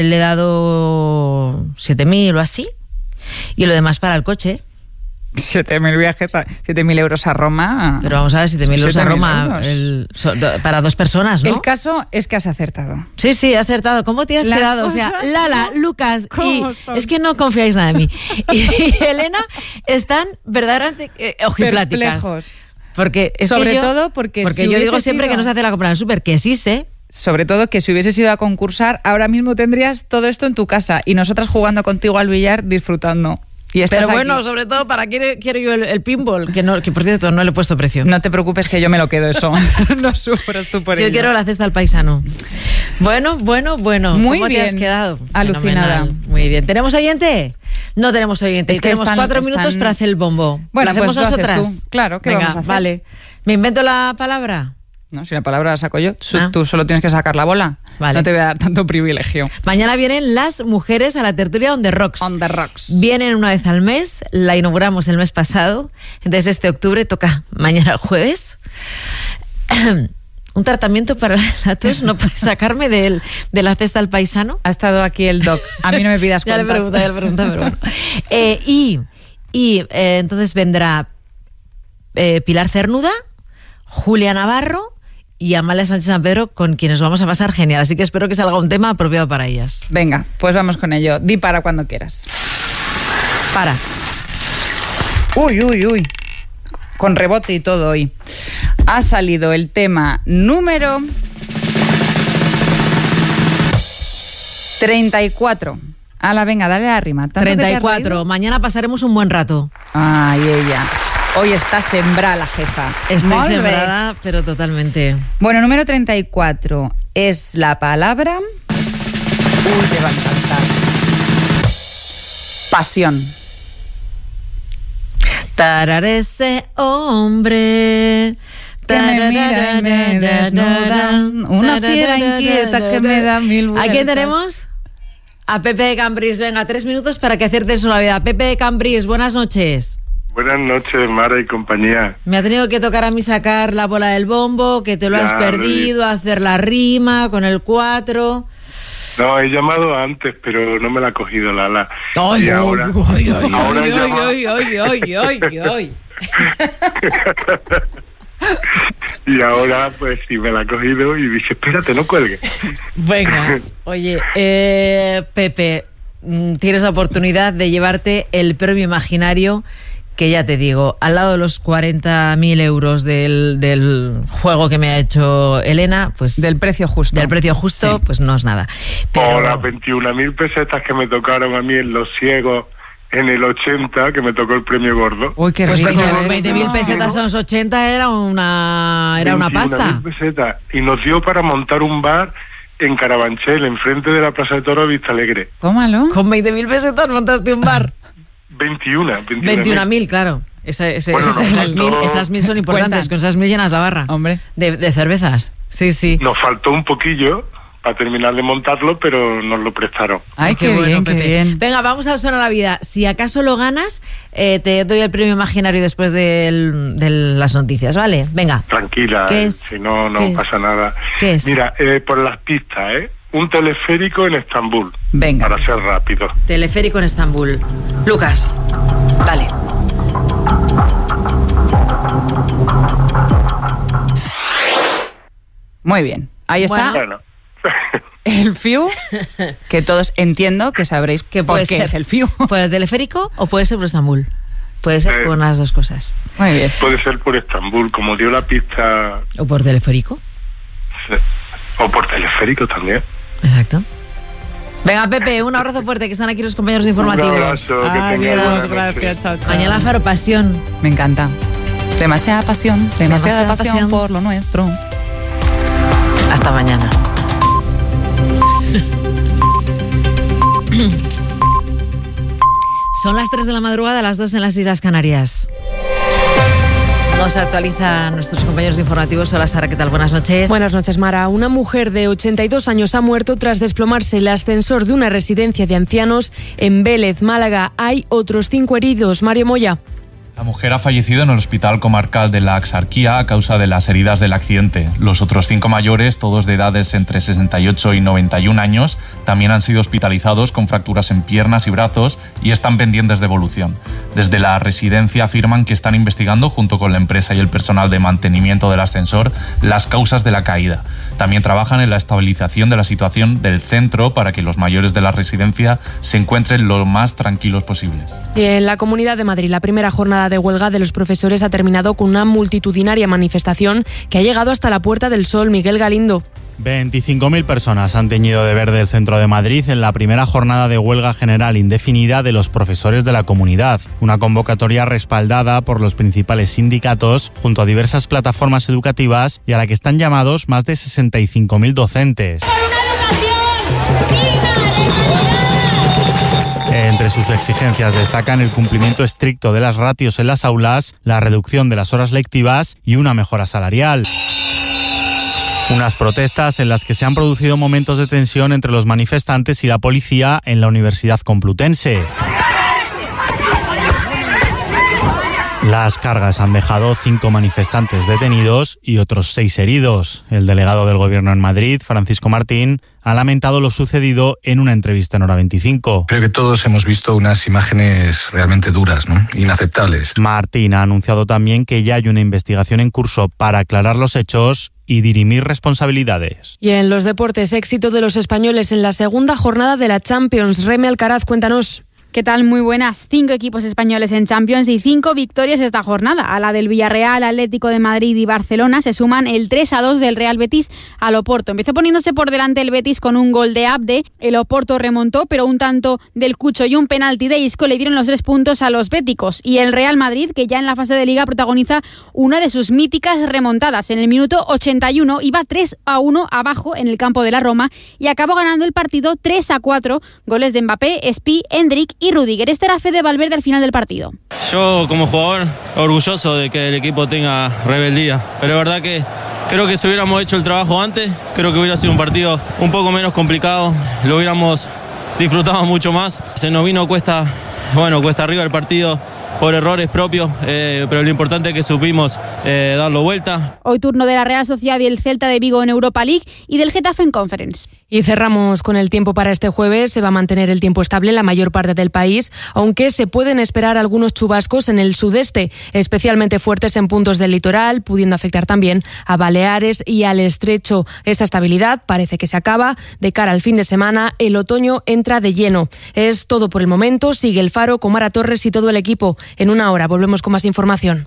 le he dado 7.000 o así, y lo demás para el coche. 7.000 viajes, 7.000 euros a Roma. Pero vamos a ver, 7.000 euros a Roma para 2 personas, ¿no? El caso es que has acertado. Sí, he acertado. ¿Cómo te has quedado? O sea, Lala, Lucas y... Es que no confiáis nada en mí. Y Elena están verdaderamente ojipláticas. Perplejos. Porque sobre todo porque si yo digo siempre que no se hace la compra en el súper, que sí sé. Sobre todo que si hubieses ido a concursar, ahora mismo tendrías todo esto en tu casa y nosotras jugando contigo al billar, disfrutando. Pero bueno, aquí. Sobre todo para quiero yo el pinball, que por cierto no le he puesto precio. No te preocupes que yo me lo quedo eso. No sufras tú por ello. Yo quiero la cesta al paisano. Bueno. Muy ¿Cómo bien. Te has quedado? Alucinada. Fenomenal. Muy bien. ¿Tenemos oyente? No tenemos oyente. Tenemos 4 minutos para hacer el bombo. Bueno, ¿lo hacemos pues nosotras? Lo haces tú. Claro, ¿qué vamos a hacer? Vale. ¿Me invento la palabra? No, si la palabra la saco yo, tú solo tienes que sacar la bola. Vale. No te voy a dar tanto privilegio. Mañana vienen las mujeres a la tertulia On The Rocks. On The Rocks. Vienen una vez al mes, la inauguramos el mes pasado. Entonces este octubre toca mañana jueves. Un tratamiento para la tos, ¿no puedes sacarme de la cesta al paisano? Ha estado aquí el doc. A mí no me pidas cuentas. Ya le pregunta, pero bueno. Entonces vendrá Pilar Cernuda, Julia Navarro y Amalia Sánchez San Pedro, con quienes vamos a pasar genial. Así que espero que salga un tema apropiado para ellas. Venga, pues vamos con ello. Di para cuando quieras. Para. Uy. Con rebote y todo hoy. Ha salido el tema número 34. Ala, venga, dale la rima. 34. Mañana pasaremos un buen rato. Ay, ella. Hoy está sembrada la jefa. Estoy sembrada, pero totalmente. Bueno, número 34 es la palabra... Uy, te va a encantar. Pasión. Tarar ese hombre... Que me mira y me desnuda. Una fiera inquieta que me da 1000 vueltas. ¿A quién tenemos? A Pepe de Cambrils. Venga, 3 minutos para que aciertes una vida. Pepe de Cambrils, buenas noches. Buenas noches, Mara y compañía. Me ha tenido que tocar a mí sacar la bola del bombo, que te lo has perdido, hacer la rima con el 4. No, he llamado antes, pero no me la ha cogido Lala. Ay, y ahora Y ahora, pues sí, me la ha cogido y dice, espérate, no cuelgue. Venga, oye, Pepe, tienes la oportunidad de llevarte el premio imaginario, que ya te digo, al lado de los 40.000 euros del juego que me ha hecho Elena, pues... Del precio justo. Del precio justo, sí. Pues no es nada. Pero... O las 21.000 pesetas que me tocaron a mí en Los Ciegos en el 80, que me tocó el premio gordo. Uy, qué rico. 20.000 pesetas en los 80 era una pasta. 21.000 pesetas. Y nos dio para montar un bar en Carabanchel, enfrente de la Plaza de Toros de Vistalegre. Tómalo. Con 20.000 pesetas montaste un bar. 21.000, claro. Esas 1.000 son importantes. Con esas 1.000 llenas la barra. Hombre. De cervezas. Sí. Nos faltó un poquillo para terminar de montarlo, pero nos lo prestaron. Ay, qué bueno, Pepe. Qué bien. Venga, vamos al Suena la Vida. Si acaso lo ganas, te doy el premio imaginario después de las noticias, ¿vale? Venga. Tranquila, si no pasa nada. ¿Qué es? Mira, por las pistas, un teleférico en Estambul. Venga. Para ser rápido. Teleférico en Estambul. Lucas, dale. Muy bien. Ahí está. Bueno. El FIU, que todos entiendo que sabréis que por qué es el FIU. ¿Por el teleférico o puede ser por Estambul? Puede ser por las dos cosas. Muy bien. Puede ser por Estambul, como dio la pista. ¿O por teleférico? Sí. O por teleférico también. Exacto. Venga, Pepe, un abrazo fuerte, que están aquí los compañeros informativos. Un abrazo, que tengáis gracias, chao. Mañana Faro Pasión. Me encanta. Demasiada pasión por lo nuestro. Hasta mañana. Son las 3 de la madrugada, las 2 en las Islas Canarias. Nos actualizan nuestros compañeros informativos. Hola, Sara, ¿qué tal? Buenas noches. Buenas noches, Mara. Una mujer de 82 años ha muerto tras desplomarse el ascensor de una residencia de ancianos en Vélez, Málaga. Hay otros 5 heridos. Mario Moya. La mujer ha fallecido en el Hospital Comarcal de la Axarquía a causa de las heridas del accidente. Los otros 5 mayores, todos de edades entre 68 y 91 años, también han sido hospitalizados con fracturas en piernas y brazos y están pendientes de evolución. Desde la residencia afirman que están investigando, junto con la empresa y el personal de mantenimiento del ascensor, las causas de la caída. También trabajan en la estabilización de la situación del centro para que los mayores de la residencia se encuentren lo más tranquilos posibles. Y en la Comunidad de Madrid, la primera jornada de huelga de los profesores ha terminado con una multitudinaria manifestación que ha llegado hasta la Puerta del Sol. Miguel Galindo. 25.000 personas han teñido de verde el centro de Madrid en la primera jornada de huelga general indefinida de los profesores de la comunidad. Una convocatoria respaldada por los principales sindicatos junto a diversas plataformas educativas y a la que están llamados más de 65.000 docentes. Entre sus exigencias destacan el cumplimiento estricto de las ratios en las aulas, la reducción de las horas lectivas y una mejora salarial. Unas protestas en las que se han producido momentos de tensión entre los manifestantes y la policía en la Universidad Complutense. Las cargas han dejado 5 manifestantes detenidos y otros 6 heridos. El delegado del Gobierno en Madrid, Francisco Martín, ha lamentado lo sucedido en una entrevista en Hora 25. Creo que todos hemos visto unas imágenes realmente duras, ¿no? Inaceptables. Martín ha anunciado también que ya hay una investigación en curso para aclarar los hechos y dirimir responsabilidades. Y en los deportes, éxito de los españoles en la segunda jornada de la Champions. Remy Alcaraz, cuéntanos. ¿Qué tal? Muy buenas. 5 equipos españoles en Champions y 5 victorias esta jornada. A la del Villarreal, Atlético de Madrid y Barcelona se suman el 3-2 del Real Betis al Oporto. Empezó poniéndose por delante el Betis con un gol de Abde. El Oporto remontó, pero un tanto del Cucho y un penalti de Isco le dieron los 3 puntos a los béticos. Y el Real Madrid, que ya en la fase de Liga protagoniza una de sus míticas remontadas. En el minuto 81 iba 3-1 abajo en el campo de la Roma y acabó ganando el partido 3-4. Goles de Mbappé, Espi, Endrick y Rudiger. Este era Fede Valverde al final del partido. Yo como jugador orgulloso de que el equipo tenga rebeldía, pero es verdad que creo que si hubiéramos hecho el trabajo antes, creo que hubiera sido un partido un poco menos complicado, lo hubiéramos disfrutado mucho más. Se nos vino cuesta arriba el partido por errores propios, pero lo importante es que supimos darlo vuelta. Hoy turno de la Real Sociedad y el Celta de Vigo en Europa League y del Getafe en Conference. Y cerramos con el tiempo para este jueves. Se va a mantener el tiempo estable en la mayor parte del país, aunque se pueden esperar algunos chubascos en el sudeste, especialmente fuertes en puntos del litoral, pudiendo afectar también a Baleares y al Estrecho. Esta estabilidad parece que se acaba. De cara al fin de semana, el otoño entra de lleno. Es todo por el momento. Sigue El Faro con Mara Torres y todo el equipo. En una hora volvemos con más información.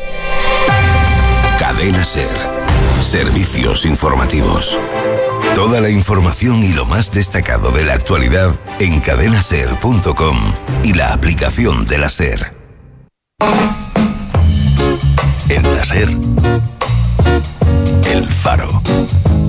Cadena SER. Servicios informativos. Toda la información y lo más destacado de la actualidad en cadenaser.com y la aplicación de la SER. En la SER, El Faro.